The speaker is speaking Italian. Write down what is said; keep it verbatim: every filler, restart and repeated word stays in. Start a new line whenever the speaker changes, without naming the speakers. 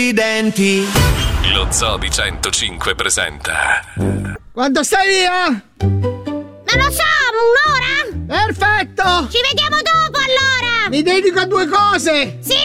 i denti.
Lo Zoo di centocinque presenta.
Quanto stai via?
Non lo so, un'ora?
Perfetto!
Ci vediamo dopo allora!
Mi dedico a due cose!
Sì,